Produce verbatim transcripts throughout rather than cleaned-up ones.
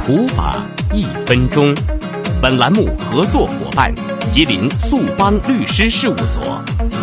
普法一分钟。本栏目合作伙伴吉林速邦律师事务所。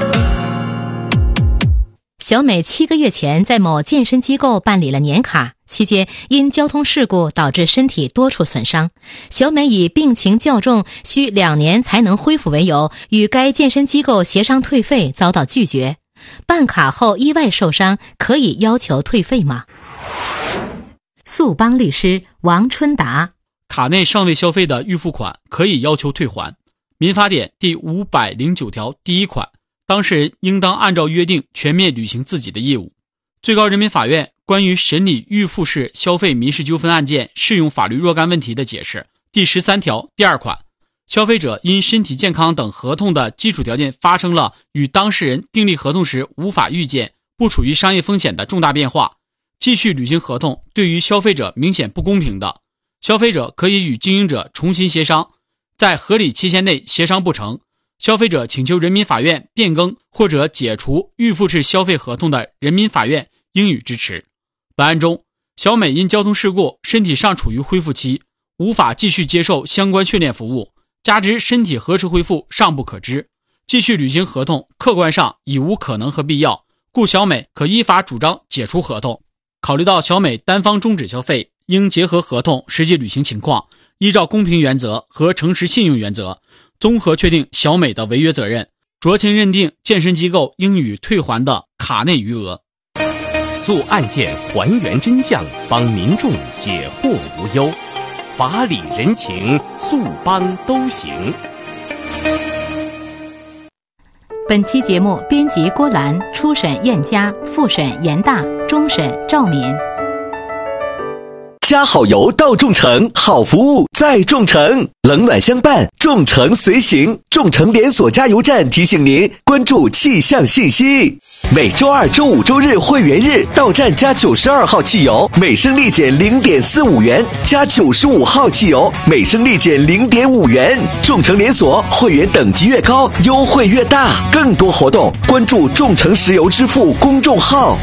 小美七个月前在某健身机构办理了年卡，期间因交通事故导致身体多处损伤。小美以病情较重，需两年才能恢复为由，与该健身机构协商退费，遭到拒绝。办卡后意外受伤，可以要求退费吗？速邦律师王春达。 卡内尚未消费的预付款可以要求退还。民法典第五百零九条第一款，当事人应当按照约定全面履行自己的义务。最高人民法院关于审理预付式消费民事纠纷案件适用法律若干问题的解释第十三条第二款，消费者因身体健康等合同的基础条件发生了与当事人订立合同时无法预见、不处于商业风险的重大变化，继续履行合同对于消费者明显不公平的，消费者可以与经营者重新协商，在合理期限内协商不成，消费者请求人民法院变更或者解除预付式消费合同的，人民法院应予支持。本案中，小美因交通事故身体尚处于恢复期，无法继续接受相关训练服务，加之身体何时恢复尚不可知，继续履行合同客观上已无可能和必要，故小美可依法主张解除合同。考虑到小美单方终止消费，应结合合同实际履行情况，依照公平原则和诚实信用原则，综合确定小美的违约责任，酌情认定健身机构应予退还的卡内余额。 做案件还原真相，帮民众解惑无忧，法理人情，速邦都行。 本期节目编辑郭兰，初审燕佳，复审严大，终审赵敏。 加好油到众诚，好服务在众诚，冷暖相伴，众诚随行。众诚连锁加油站提醒您关注气象信息。每周二、周五、周日会员日到站加九十二号汽油，每升立减零点四五元；加九十五号汽油，每升立减零点五元。众诚连锁会员等级越高，优惠越大。更多活动关注众诚石油支付公众号。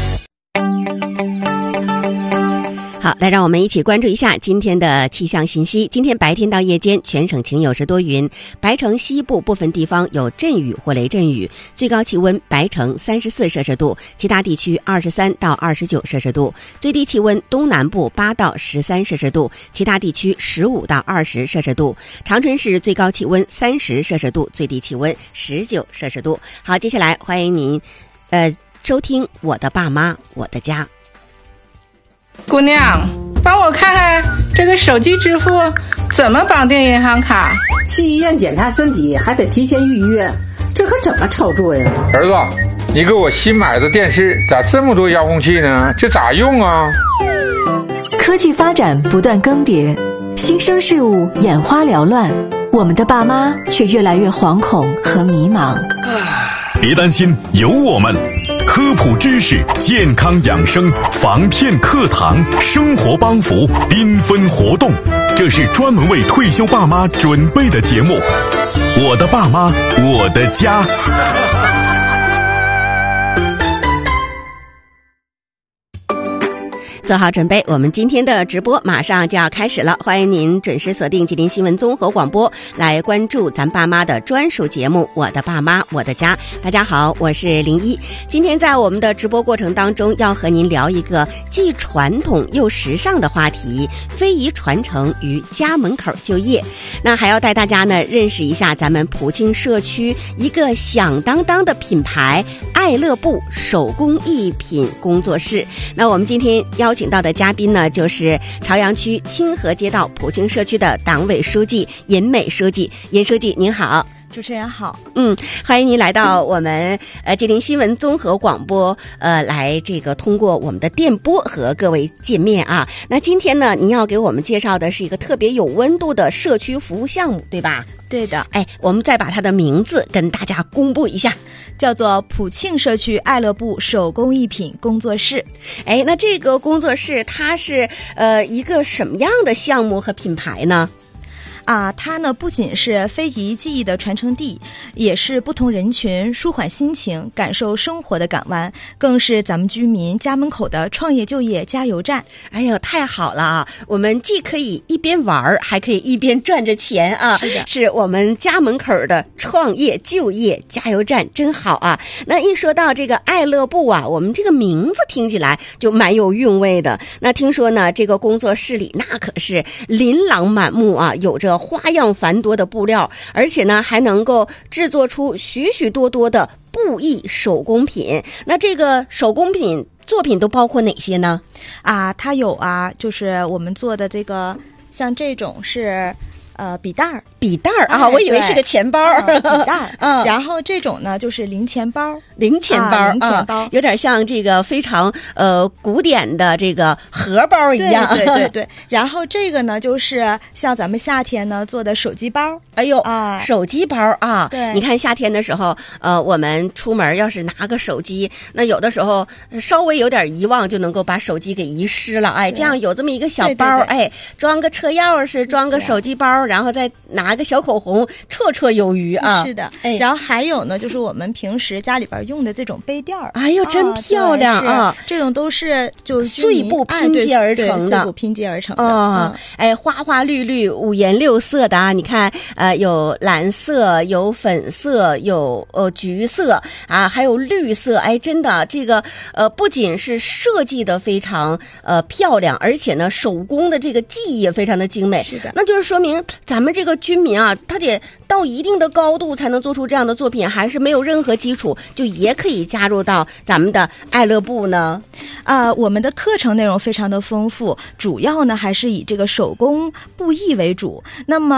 好，来让我们一起关注一下今天的气象信息。今天白天到夜间全省晴有时多云，白城西部部分地方有阵雨或雷阵雨，最高气温白城三十四摄氏度，其他地区二十三到二十九摄氏度，最低气温东南部八到十三摄氏度，其他地区十五到二十摄氏度。长春市最高气温三十摄氏度，最低气温十九摄氏度。好，接下来欢迎您呃收听我的爸妈我的家。 姑娘，帮我看看这个手机支付怎么绑定银行卡？ 去医院检查身体还得提前预约，这可怎么操作呀？ 儿子，你给我新买的电视咋这么多遥控器呢？这咋用啊？ 科技发展不断更迭，新生事物眼花缭乱，我们的爸妈却越来越惶恐和迷茫。 别担心，有我们。科普知识、健康养生、防骗课堂、生活帮扶、缤纷活动，这是专门为退休爸妈准备的节目。我的爸妈，我的家。 做好准备，我们今天的直播马上就要开始了，欢迎您准时锁定吉林新闻综合广播，来关注咱爸妈的专属节目《我的爸妈我的家》。大家好，我是林一。今天在我们的直播过程当中，要和您聊一个既传统又时尚的话题——非遗传承与家门口就业。那还要带大家呢认识一下咱们普庆社区一个响当当的品牌——爱乐布手工艺品工作室。那我们今天邀请到的嘉宾呢，就是朝阳区清河街道普庆社区的党委书记尹美书记。尹书记您好。 主持人好。 嗯，欢迎您来到我们呃吉林新闻综合广播，呃来这个通过我们的电波和各位见面啊。那今天呢，您要给我们介绍的是一个特别有温度的社区服务项目，对吧？ 对的。 哎，我们再把它的名字跟大家公布一下， 叫做普庆社区爱乐布手工艺品工作室。 哎，那这个工作室它是呃一个什么样的项目和品牌呢？ 啊，它呢不仅是非遗技艺的传承地，也是不同人群舒缓心情、感受生活的港湾，更是咱们居民家门口的创业就业加油站。 哎呦，太好了啊！我们既可以一边玩，还可以一边赚着钱啊！ 是的， 是我们家门口的创业就业加油站，真好啊！那一说到这个爱乐部啊，我们这个名字听起来就蛮有韵味的。那听说呢，这个工作室里那可是琳琅满目啊，有着花样繁多的布料，而且呢还能够制作出许许多多的布艺手工品。那这个手工品作品都包括哪些呢？ 啊，它有啊，就是我们做的这个，像这种是呃笔袋儿， 笔袋儿啊，我以为是个钱包儿， 呃、笔袋儿。 嗯， 然后这种呢就是零钱包， 零钱包， 啊、零钱包、 啊，有点像这个非常呃古典的这个荷包一样。 对对对对。然后这个呢就是像咱们夏天呢做的手机包。 哎呦啊， 手机包啊！ 对， 你看夏天的时候，呃，我们出门要是拿个手机，那有的时候稍微有点遗忘，就能够把手机给遗失了。哎，这样有这么一个小包， 对对对， 哎，装个车钥匙，装个手机包，然后再拿个小口红，绰绰有余啊。 是的，哎，然后还有呢，就是我们平时家里边用的这种杯垫儿。 哎呦，真漂亮啊！ 这种都是就是碎布拼接而成的， 碎布拼接而成的。 哦，嗯、哎，花花绿绿、五颜六色的啊！你看，呃，有蓝色，有粉色，有呃橘色啊，还有绿色。哎，真的，这个呃，不仅是设计的非常呃漂亮，而且呢，手工的这个技艺也非常的精美。 是的， 那就是说明咱们这个居民啊，他得到一定的高度才能做出这样的作品，还是没有任何基础就也可以加入到咱们的爱乐部呢？ 啊、呃，我们的课程内容非常的丰富，主要呢还是以这个手工布艺为主。那么